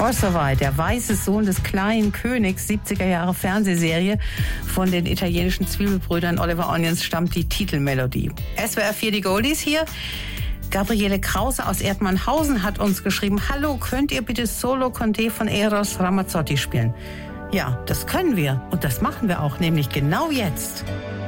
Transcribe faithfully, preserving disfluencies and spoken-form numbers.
Orsavai, der weiße Sohn des kleinen Königs, siebziger Jahre Fernsehserie. Von den italienischen Zwiebelbrüdern Oliver Onions stammt die Titelmelodie. S W R vier, die Goldies hier. Gabriele Krause aus Erdmannhausen hat uns geschrieben: Hallo, könnt ihr bitte Solo Conte von Eros Ramazzotti spielen? Ja, das können wir und das machen wir auch, nämlich genau jetzt.